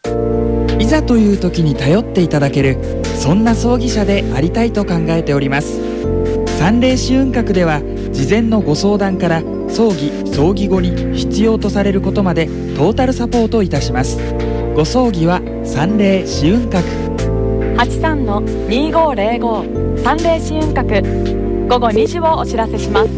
いざという時に頼っていただける、そんな葬儀社でありたいと考えております。三霊紫雲閣では事前のご相談から葬儀・葬儀後に必要とされることまでトータルサポートいたします。ご葬儀は三霊紫雲閣。 83-2505 三霊紫雲閣、午後2時をお知らせします。